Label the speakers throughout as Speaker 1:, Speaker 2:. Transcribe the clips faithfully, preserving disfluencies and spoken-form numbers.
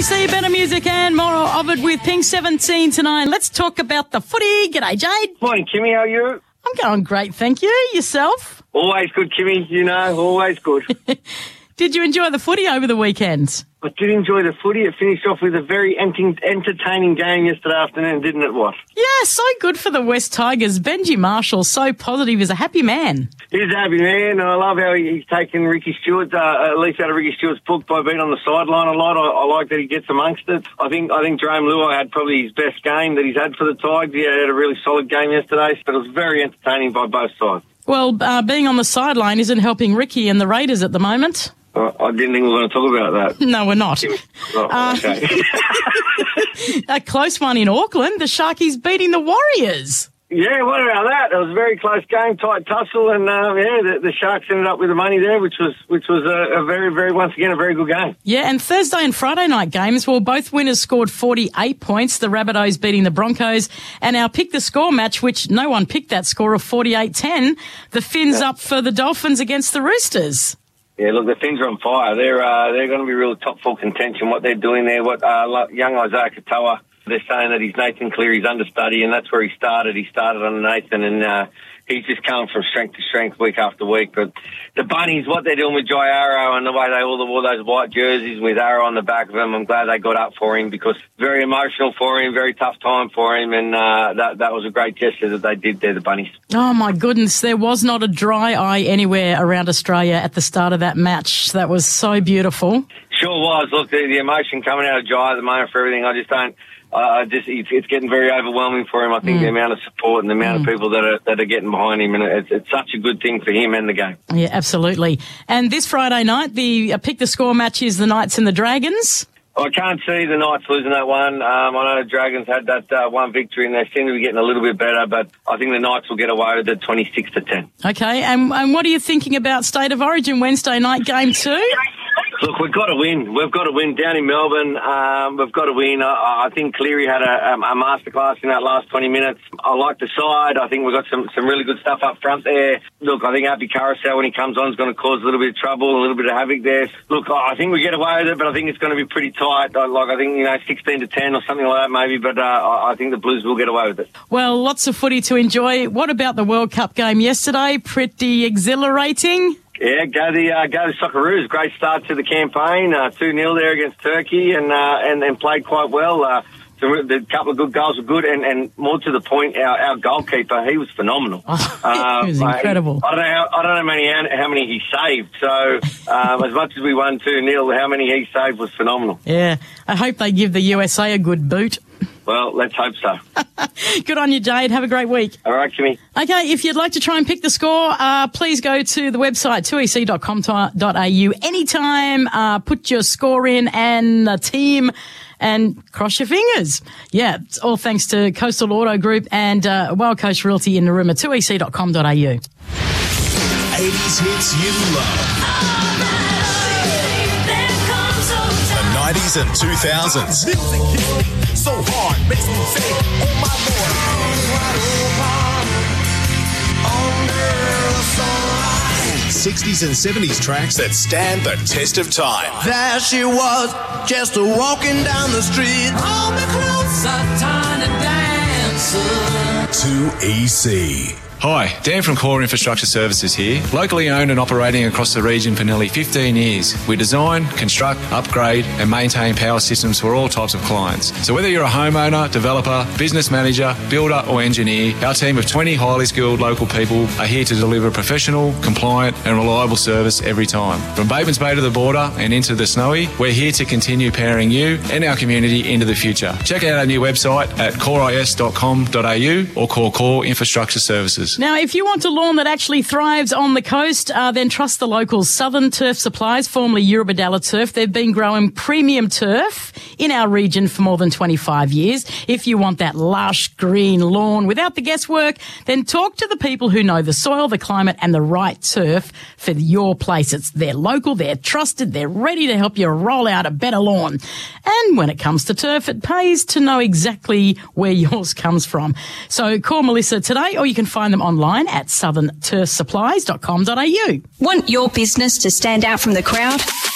Speaker 1: E C, better music and more of it with Pink seventeen tonight. Let's talk about the footy. G'day, Jade.
Speaker 2: Morning, Kimmy. How are you?
Speaker 1: I'm going great, thank you. Yourself?
Speaker 2: Always good, Kimmy. You know, always good.
Speaker 1: Did you enjoy the footy over the weekend?
Speaker 2: I did enjoy the footy. It finished off with a very ent- entertaining game yesterday afternoon, didn't it, what?
Speaker 1: Yeah, so good for the West Tigers. Benji Marshall, so positive. He's a happy man.
Speaker 2: He's a happy man, and I love how he's taken Ricky Stewart, uh, at least out of Ricky Stewart's book, by being on the sideline a lot. I, I like that he gets amongst it. I think I think Jerome Luai had probably his best game that he's had for the Tigers. He had a really solid game yesterday, but it was very entertaining by both sides.
Speaker 1: Well, uh, being on the sideline isn't helping Ricky and the Raiders at the moment.
Speaker 2: Uh, I didn't think we were going to talk about that.
Speaker 1: No, we're not.
Speaker 2: Oh,
Speaker 1: uh,
Speaker 2: okay.
Speaker 1: A close one in Auckland. The Sharkies beating the Warriors.
Speaker 2: Yeah, what about that? It was a very close game, tight tussle, and uh, yeah, the, the Sharks ended up with the money there, which was which was a, a very, very once again a very good game. Yeah,
Speaker 1: and Thursday and Friday night games, well, both winners scored forty-eight points. The Rabbitohs beating the Broncos, and our pick the score match, which no one picked that score of forty-eight ten. The Finns yeah. up for the Dolphins against the Roosters.
Speaker 2: Yeah, look, the Finns are on fire. They're uh, they're going to be real top full contention. What they're doing there, what uh, young Isaiah Katoa. They're saying that he's Nathan Cleary's understudy, and that's where he started. He started on Nathan, and uh, he's just come from strength to strength week after week. But the Bunnies, what they're doing with Jai Arrow and the way they all wore those white jerseys with Arrow on the back of them, I'm glad they got up for him because very emotional for him, very tough time for him, and uh, that, that was a great gesture that they did there, the Bunnies.
Speaker 1: Oh, my goodness. There was not a dry eye anywhere around Australia at the start of that match. That was so beautiful.
Speaker 2: Sure was. Look, the, the emotion coming out of Jai at the moment for everything, I just don't... Uh, just it's, it's getting very overwhelming for him. I think mm. the amount of support and the amount mm. of people that are that are getting behind him, and it's, it's such a good thing for him and the game.
Speaker 1: Yeah, absolutely. And this Friday night, the uh, pick the score match is the Knights and the Dragons.
Speaker 2: I can't see the Knights losing that one. Um, I know the Dragons had that uh, one victory, and they seem to be getting a little bit better. But I think the Knights will get away with it, twenty-six to ten.
Speaker 1: Okay, and and what are you thinking about State of Origin Wednesday night game two?
Speaker 2: Look, we've got to win. We've got to win down in Melbourne. Um, we've got to win. I, I think Cleary had a, a masterclass in that last twenty minutes. I like the side. I think we've got some, some really good stuff up front there. Look, I think Api Carousel, when he comes on, is going to cause a little bit of trouble, a little bit of havoc there. Look, I think we get away with it, but I think it's going to be pretty tight. Like, I think, you know, sixteen to ten or something like that maybe, but uh, I think the Blues will get away with it.
Speaker 1: Well, lots of footy to enjoy. What about the World Cup game yesterday? Pretty exhilarating?
Speaker 2: Yeah, go the uh, go the Socceroos. Great start to the campaign. Uh, two nil there against Turkey, and uh, and and played quite well. Uh, so the couple of good goals were good, and, and more to the point, our, our goalkeeper, he was phenomenal.
Speaker 1: Oh, uh, he was incredible.
Speaker 2: I don't know how I don't know many how many he saved. So um, as much as we won two nil, how many he saved was phenomenal.
Speaker 1: Yeah, I hope they give the U S A a good boot.
Speaker 2: Well, let's hope so.
Speaker 1: Good on you, Jade. Have a great week.
Speaker 2: All right, Kimmy.
Speaker 1: Okay, if you'd like to try and pick the score, uh, please go to the website, two e c dot com dot a u. Anytime, uh, put your score in and the team and cross your fingers. Yeah, it's all thanks to Coastal Auto Group and uh, Wild Coast Realty in Narooma, two e c dot com dot a u.
Speaker 3: eighties hits you love. The nineties and two thousands. So hard, makes me say, oh my Lord. sixties and seventies tracks that stand the test of time.
Speaker 4: There she was, just a walking down the street. Hold me closer, tiny dancer.
Speaker 3: two E C.
Speaker 5: Hi, Dan from Core Infrastructure Services here. Locally owned and operating across the region for nearly fifteen years. We design, construct, upgrade and maintain power systems for all types of clients. So whether you're a homeowner, developer, business manager, builder or engineer, our team of twenty highly skilled local people are here to deliver professional, compliant and reliable service every time. From Batemans Bay to the border and into the Snowy, we're here to continue powering you and our community into the future. Check out our new website at core is dot com dot a u or call Core Infrastructure Services.
Speaker 1: Now, if you want a lawn that actually thrives on the coast, uh, then trust the locals. Southern Turf Supplies, formerly Eurobodalla Turf. They've been growing premium turf in our region for more than twenty-five years. If you want that lush green lawn without the guesswork, then talk to the people who know the soil, the climate and the right turf for your place. It's they're local, they're trusted, they're ready to help you roll out a better lawn. And when it comes to turf, it pays to know exactly where yours comes from. So call Melissa today, or you can find them online at southern turf supplies dot com dot a u.
Speaker 6: Want your business to stand out from the crowd?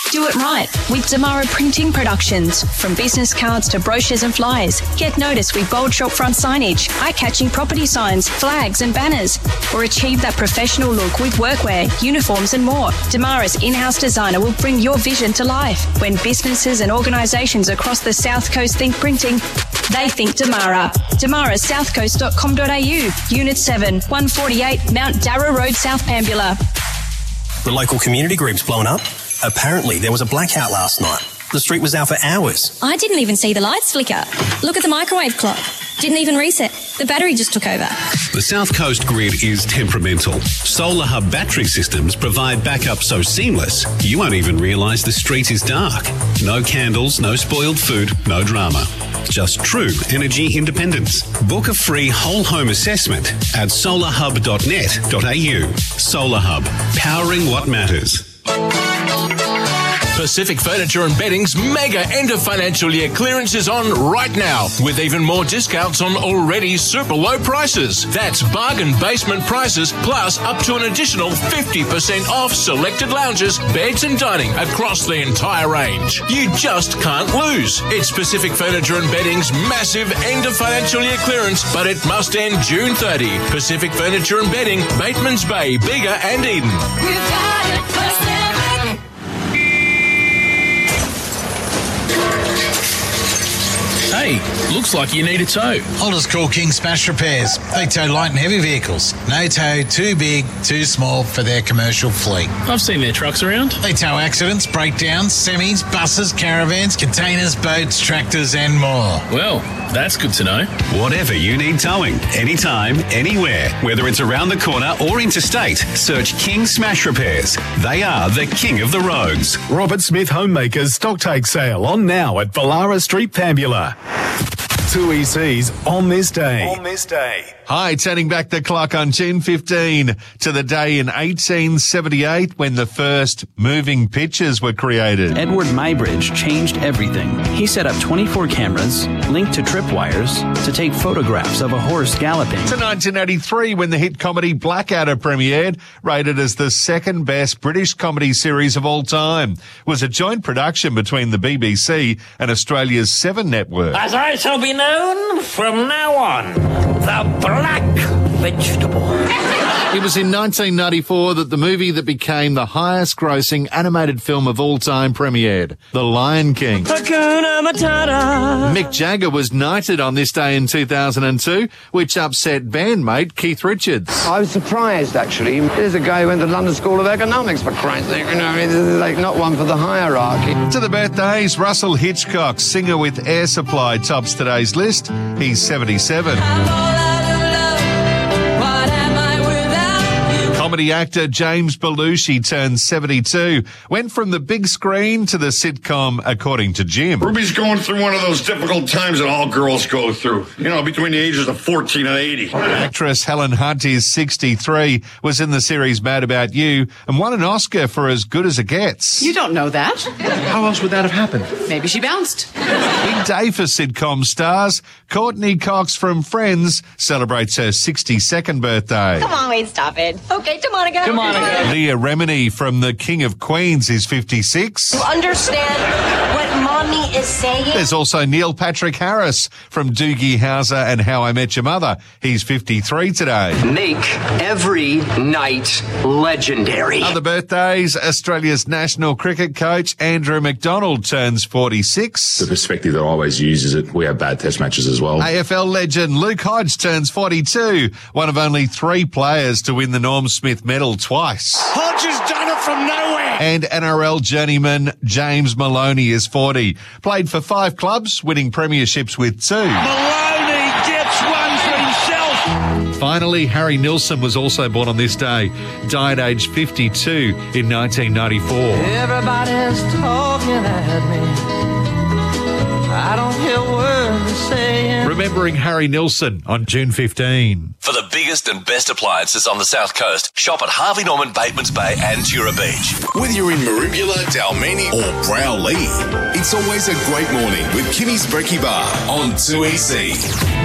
Speaker 6: Do it right with Damara Printing Productions. From business cards to brochures and flyers, get noticed with bold shop front signage, eye-catching property signs, flags and banners, or achieve that professional look with workwear, uniforms and more. Damara's in-house designer will bring your vision to life. When businesses and organisations across the South Coast think printing, they think Damara. Damara south coast dot com dot a u, Unit seven, one forty-eight Mount Darra Road, South Pambula.
Speaker 7: The local community group's blown up. Apparently, there was a blackout last night. The street was out for hours.
Speaker 8: I didn't even see the lights flicker. Look at the microwave clock. Didn't even reset. The battery just took over.
Speaker 9: The South Coast grid is temperamental. Solar Hub battery systems provide backup so seamless, you won't even realise the street is dark. No candles, no spoiled food, no drama. Just true energy independence. Book a free whole home assessment at solar hub dot net dot a u. Solar Hub, powering what matters.
Speaker 10: Pacific Furniture and Bedding's mega end of financial year clearance is on right now, with even more discounts on already super low prices. That's bargain basement prices plus up to an additional fifty percent off selected lounges, beds and dining across the entire range. You just can't lose. It's Pacific Furniture and Bedding's massive end of financial year clearance, but it must end June thirtieth. Pacific Furniture and Bedding, Bateman's Bay, Bega and Eden.
Speaker 4: We've got it, Pacific.
Speaker 11: Hey, looks like you need a tow.
Speaker 12: I'll just call King Smash Repairs. They tow light and heavy vehicles. No tow too big, too small for their commercial fleet.
Speaker 11: I've seen their trucks around.
Speaker 12: They tow accidents, breakdowns, semis, buses, caravans, containers, boats, tractors and more.
Speaker 11: Well, that's good to know.
Speaker 9: Whatever you need towing, anytime, anywhere, whether it's around the corner or interstate, search King Smash Repairs. They are the king of the roads.
Speaker 3: Robert Smith Homemakers Stocktake Sale on now at Ballara Street, Pambula. Two E Cs on this day. On this day.
Speaker 13: Hi, turning back the clock on June fifteenth to the day in eighteen seventy-eight when the first moving pictures were created.
Speaker 14: Edward Muybridge changed everything. He set up twenty-four cameras linked to tripwires to take photographs of a horse galloping.
Speaker 13: To nineteen eighty-three when the hit comedy Blackadder premiered, rated as the second best British comedy series of all time. It was a joint production between the B B C and Australia's Seven Network.
Speaker 15: As I shall be known from now on, the Black Vegetable.
Speaker 13: It was in nineteen ninety-four that the movie that became the highest grossing animated film of all time premiered, The Lion King.
Speaker 15: Hakuna Matata.
Speaker 13: Mick Jagger was knighted on this day in two thousand two, which upset bandmate Keith Richards.
Speaker 16: I was surprised, actually. There's a guy who went to the London School of Economics, for Christ's sake. You know, I mean, this is like not one for the hierarchy.
Speaker 13: To the birthdays, Russell Hitchcock, singer with Air Supply, tops today's list. He's seventy-seven. Comedy actor James Belushi turned seventy-two. Went from the big screen to the sitcom According to Jim.
Speaker 17: Ruby's going through one of those difficult times that all girls go through. You know, between the ages of fourteen and eighty.
Speaker 13: Actress Helen Hunt is sixty-three, was in the series Mad About You, and won an Oscar for As Good as It Gets.
Speaker 18: You don't know that.
Speaker 13: How else would that have happened?
Speaker 18: Maybe she bounced.
Speaker 13: Big day for sitcom stars. Courtney Cox from Friends celebrates her sixty-second birthday.
Speaker 19: Come on, wait, stop it. Okay, to Monica.
Speaker 13: To Monica. Leah Remini from The King of Queens is fifty-six.
Speaker 19: You understand what mommy is saying?
Speaker 13: There's also Neil Patrick Harris from Doogie Howser and How I Met Your Mother. He's fifty-three today.
Speaker 20: Make every night legendary.
Speaker 13: Other birthdays, Australia's national cricket coach Andrew McDonald turns forty-six.
Speaker 21: The perspective that I always use is that we have bad test matches as well.
Speaker 13: A F L legend Luke Hodge turns forty-two, one of only three players to win the Norm Smith medal twice.
Speaker 15: Hodge has done it from nowhere.
Speaker 13: And N R L journeyman James Maloney is forty. Played for five clubs, winning premierships with two.
Speaker 15: Maloney gets one for himself.
Speaker 13: Finally, Harry Nilsson was also born on this day. Died aged fifty-two in nineteen ninety-four.
Speaker 4: Everybody's talking at me. I don't hear words saying.
Speaker 13: Remembering Harry Nilsson on June fifteenth.
Speaker 22: For the biggest and best appliances on the South Coast, shop at Harvey Norman, Batemans Bay and Tura Beach.
Speaker 3: Whether you're in Maroubula, Dalmeni or Browley, it's always a great morning with Kimmy's Brekkie Bar on two E C.